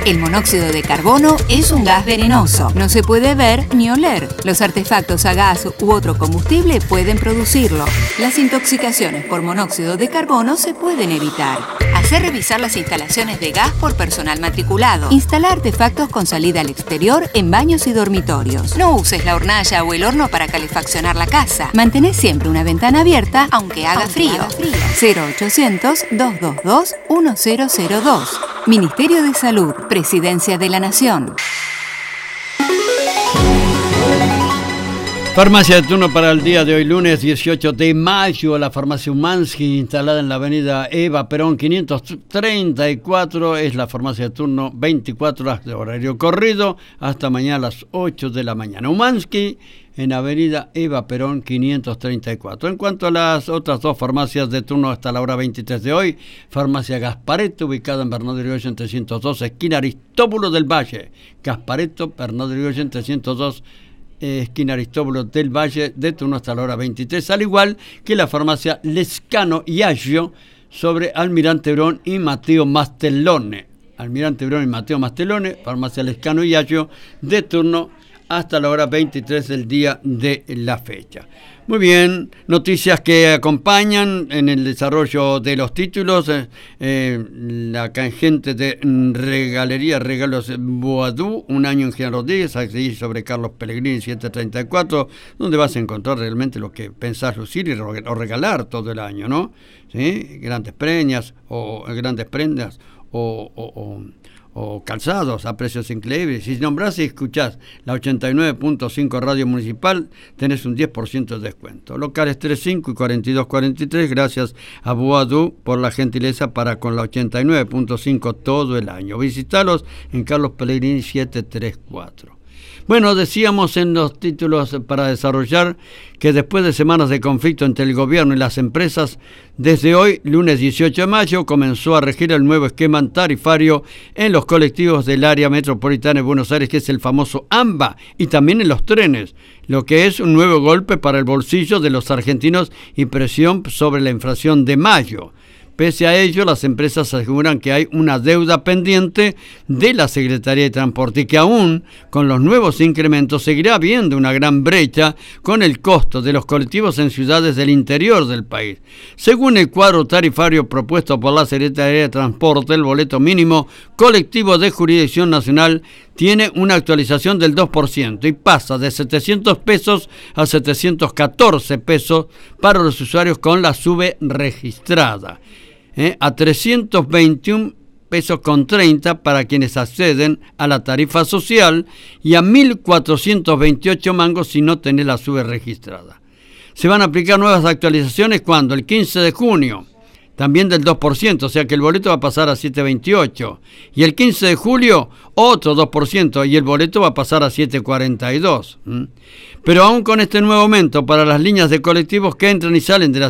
El monóxido de carbono es un gas venenoso. No se puede ver ni oler. Los artefactos a gas u otro combustible pueden producirlo. Las intoxicaciones por monóxido de carbono se pueden evitar. Hacer revisar las instalaciones de gas por personal matriculado. Instalar artefactos con salida al exterior en baños y dormitorios. No uses la hornalla o el horno para calefaccionar la casa. Mantén siempre una ventana abierta aunque haga frío. 0800-222-1002. Ministerio de Salud, Presidencia de la Nación. Farmacia de turno para el día de hoy, lunes 18 de mayo, la farmacia Umansky, instalada en la avenida Eva Perón 534, es la farmacia de turno 24 horas de horario corrido, hasta mañana a las 8 de la mañana. Umansky, en avenida Eva Perón 534. En cuanto a las otras dos farmacias de turno hasta la hora 23 de hoy, farmacia Gasparetto, ubicada en Bernardo Irigoyen 302, esquina Aristóbulo del Valle. Gasparetto, Bernardo Irigoyen 302, esquina Aristóbulo del Valle, de turno hasta la hora 23, al igual que la farmacia Lescano y Agio, sobre Almirante Brón y Mateo Mastelone. Almirante Brón y Mateo Mastelone, farmacia Lescano y Agio, de turno hasta la hora 23 del día de la fecha. Muy bien, noticias que acompañan en el desarrollo de los títulos. La cangente de Regalería Regalos Boadú, un año en General Rodríguez, aquí sobre Carlos Pellegrini 734, donde vas a encontrar realmente lo que pensás lucir o regalar todo el año, ¿no? ¿Sí? Grandes prendas o calzados a precios increíbles. Si nombrás y escuchás la 89.5 Radio Municipal, tenés un 10% de descuento. Locales 35 y 4243, gracias a Boadú por la gentileza para con la 89.5 todo el año. Visitalos en Carlos Pellegrini 734. Bueno, decíamos en los títulos para desarrollar que después de semanas de conflicto entre el gobierno y las empresas, desde hoy, lunes 18 de mayo, comenzó a regir el nuevo esquema tarifario en los colectivos del área metropolitana de Buenos Aires, que es el famoso AMBA, y también en los trenes, lo que es un nuevo golpe para el bolsillo de los argentinos y presión sobre la inflación de mayo. Pese a ello, las empresas aseguran que hay una deuda pendiente de la Secretaría de Transporte y que aún con los nuevos incrementos seguirá habiendo una gran brecha con el costo de los colectivos en ciudades del interior del país. Según el cuadro tarifario propuesto por la Secretaría de Transporte, el boleto mínimo colectivo de jurisdicción nacional tiene una actualización del 2% y pasa de 700 pesos a 714 pesos para los usuarios con la SUBE registrada. A 321 pesos con 30 para quienes acceden a la tarifa social y a 1.428 mangos si no tenés la SUBE registrada. Se van a aplicar nuevas actualizaciones cuando el 15 de junio, también del 2%, o sea que el boleto va a pasar a 7.28, y el 15 de julio otro 2%, y el boleto va a pasar a 7.42. Pero aún con este nuevo aumento para las líneas de colectivos que entran y salen de la